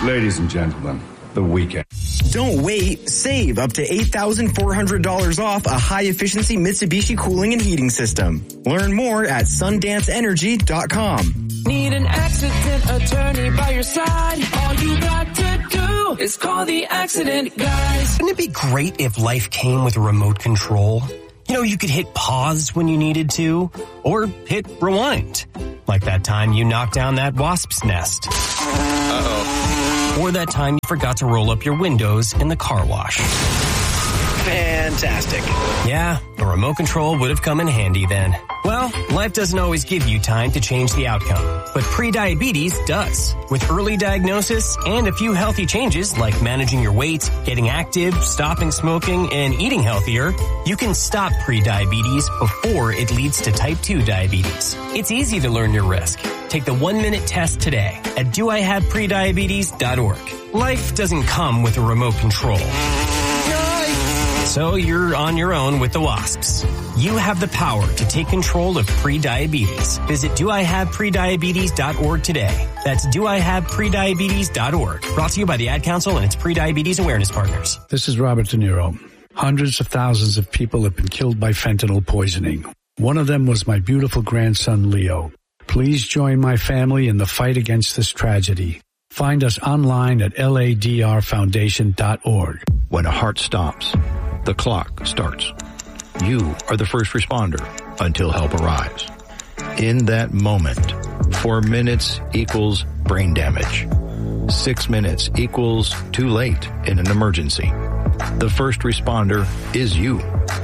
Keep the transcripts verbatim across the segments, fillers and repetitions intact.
Ladies and gentlemen, the weekend. Don't wait. Save up to eight thousand four hundred dollars off a high-efficiency Mitsubishi cooling and heating system. Learn more at sundance energy dot com. Need an accident attorney by your side? All you got to do is call the accident guys. Wouldn't it be great if life came with a remote control? You know, you could hit pause when you needed to, or hit rewind. Like that time you knocked down that wasp's nest. Uh-oh. Or that time you forgot to roll up your windows in the car wash. Fantastic. Yeah, a remote control would have come in handy then. Well, life doesn't always give you time to change the outcome, but prediabetes does. With early diagnosis and a few healthy changes like managing your weight, getting active, stopping smoking, and eating healthier, you can stop prediabetes before it leads to type two diabetes. It's easy to learn your risk. Take the one-minute test today at do I have prediabetes dot org. Life doesn't come with a remote control. So you're on your own with the wasps. You have the power to take control of prediabetes. Visit do I have prediabetes dot org today. That's do I have prediabetes dot org. Brought to you by the Ad Council and its prediabetes awareness partners. This is Robert De Niro. Hundreds of thousands of people have been killed by fentanyl poisoning. One of them was my beautiful grandson, Leo. Please join my family in the fight against this tragedy. Find us online at L A D R foundation dot org. When a heart stops, the clock starts. You are the first responder until help arrives. In that moment, four minutes equals brain damage. Six minutes equals too late in an emergency. The first responder is you.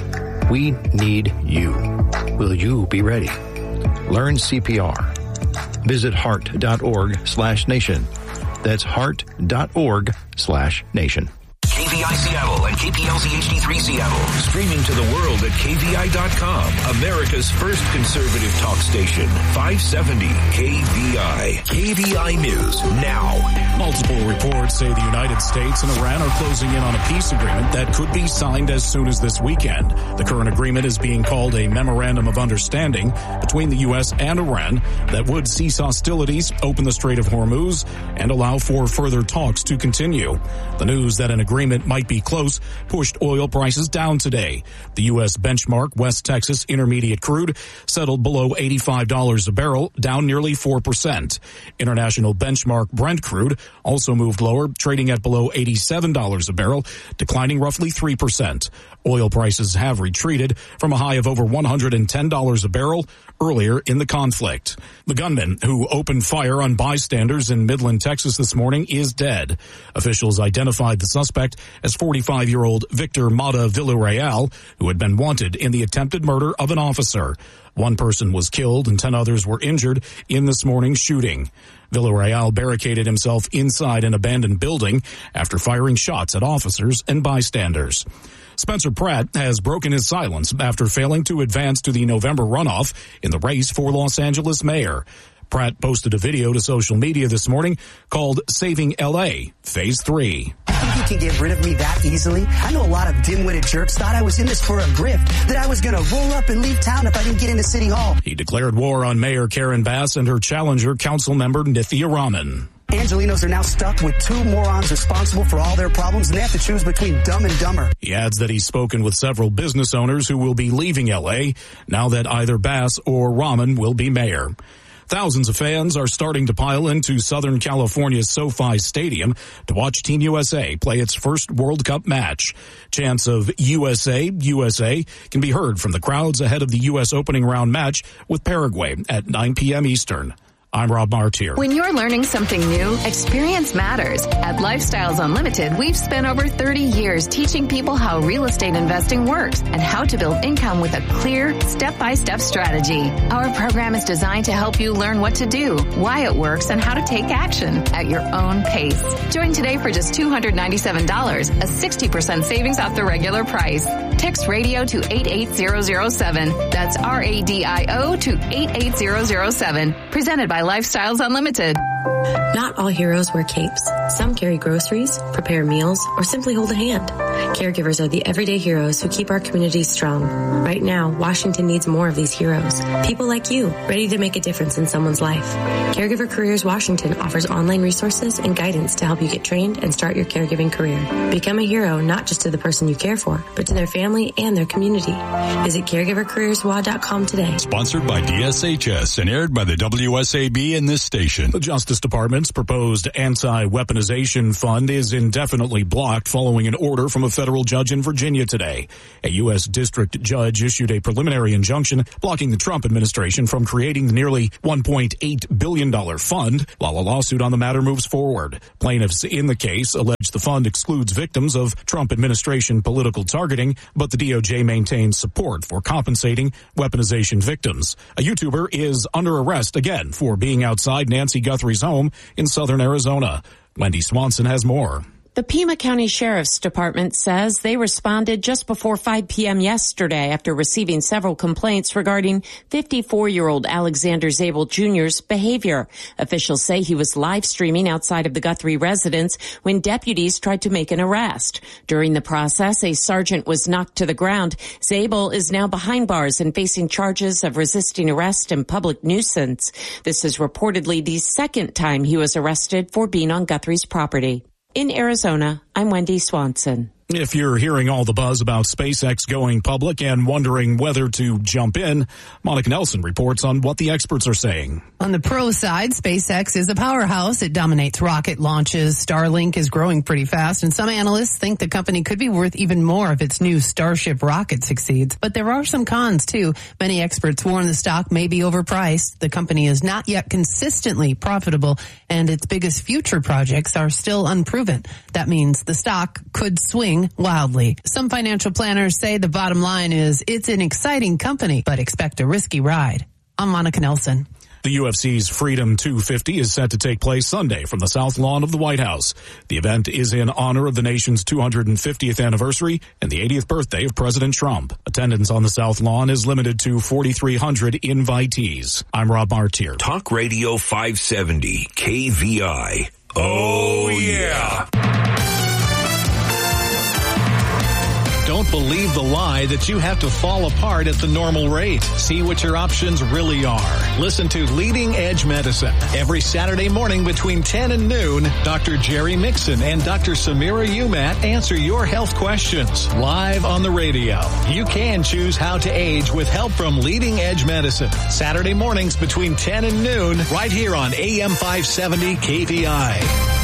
We need you. Will you be ready? Learn C P R. Visit heart dot org slash nation. That's heart dot org slash nation. K V I Seattle and K P L Z H D three Seattle. Streaming to the world at K V I dot com. America's first conservative talk station. five seventy K V I. K V I News now. Multiple reports say the United States and Iran are closing in on a peace agreement that could be signed as soon as this weekend. The current agreement is being called a Memorandum of Understanding between the U S and Iran that would cease hostilities, open the Strait of Hormuz, and allow for further talks to continue. The news that an agreement might be close pushed oil prices down today. The U S benchmark West Texas Intermediate crude settled below eighty-five dollars a barrel, down nearly four percent. International benchmark Brent crude also moved lower, trading at below eighty-seven dollars a barrel, declining roughly three percent. Oil prices have retreated from a high of over one hundred ten dollars a barrel earlier in the conflict. The gunman who opened fire on bystanders in Midland, Texas this morning is dead. Officials identified the suspect as forty-five-year-old Victor Mata Villarreal, who had been wanted in the attempted murder of an officer. One person was killed and ten others were injured in this morning's shooting. Villarreal barricaded himself inside an abandoned building after firing shots at officers and bystanders. Spencer Pratt has broken his silence after failing to advance to the November runoff in the race for Los Angeles mayor. Pratt posted a video to social media this morning called Saving L A Phase three. I think you can get rid of me that easily. I know a lot of dim-witted jerks thought I was in this for a grift, that I was going to roll up and leave town if I didn't get into City Hall. He declared war on Mayor Karen Bass and her challenger, council member Nithya Raman. Angelinos are now stuck with two morons responsible for all their problems, and they have to choose between dumb and dumber. He adds that he's spoken with several business owners who will be leaving L A now that either Bass or Raman will be mayor. Thousands of fans are starting to pile into Southern California's SoFi Stadium to watch Team U S A play its first World Cup match. Chants of U S A, U S A can be heard from the crowds ahead of the U S opening round match with Paraguay at nine p.m. Eastern. I'm Rob Martier. When you're learning something new, experience matters. At Lifestyles Unlimited, we've spent over thirty years teaching people how real estate investing works and how to build income with a clear, step-by-step strategy. Our program is designed to help you learn what to do, why it works, and how to take action at your own pace. Join today for just two hundred ninety-seven dollars, a sixty percent savings off the regular price. Text radio to eight eight zero zero seven. That's R A D I O to eight eight zero zero seven. Presented by Lifestyles Unlimited. Not all heroes wear capes. Some carry groceries, prepare meals, or simply hold a hand. Caregivers are the everyday heroes who keep our communities strong. Right now, Washington needs more of these heroes. People like you, ready to make a difference in someone's life. Caregiver Careers Washington offers online resources and guidance to help you get trained and start your caregiving career. Become a hero not just to the person you care for, but to their family and their community. Visit caregiver careers w a dot com today. Sponsored by D S H S and aired by the W S A B in this station. The Justice Department's proposed anti-weaponization fund is indefinitely blocked following an order from a federal judge in Virginia today. A U S district judge issued a preliminary injunction blocking the Trump administration from creating the nearly one point eight billion dollars fund while a lawsuit on the matter moves forward. Plaintiffs in the case allege the fund excludes victims of Trump administration political targeting, but the D O J maintains support for compensating weaponization victims. A YouTuber is under arrest again for being outside Nancy Guthrie's home in southern Arizona. Wendy Swanson has more. The Pima County Sheriff's Department says they responded just before five p.m. yesterday after receiving several complaints regarding fifty-four-year-old Alexander Zabel Junior's behavior. Officials say he was live streaming outside of the Guthrie residence when deputies tried to make an arrest. During the process, a sergeant was knocked to the ground. Zabel is now behind bars and facing charges of resisting arrest and public nuisance. This is reportedly the second time he was arrested for being on Guthrie's property. In Arizona, I'm Wendy Swanson. If you're hearing all the buzz about SpaceX going public and wondering whether to jump in, Monica Nelson reports on what the experts are saying. On the pro side, SpaceX is a powerhouse. It dominates rocket launches. Starlink is growing pretty fast, and some analysts think the company could be worth even more if its new Starship rocket succeeds. But there are some cons, too. Many experts warn the stock may be overpriced. The company is not yet consistently profitable, and its biggest future projects are still unproven. That means the stock could swing wildly. Some financial planners say the bottom line is it's an exciting company, but expect a risky ride. I'm Monica Nelson. The U F C's Freedom two fifty is set to take place Sunday from the South Lawn of the White House. The event is in honor of the nation's two hundred fiftieth anniversary and the eightieth birthday of President Trump. Attendance on the South Lawn is limited to forty-three hundred invitees. I'm Rob Martier. Talk Radio five seventy, K V I. Oh, yeah. Don't believe the lie that you have to fall apart at the normal rate. See what your options really are. Listen to Leading Edge Medicine every Saturday morning between ten and noon. Doctor Jerry Mixon and Doctor Samira Umat answer your health questions live on the radio. You can choose how to age with help from Leading Edge Medicine. Saturday mornings between ten and noon right here on A M five seventy K V I.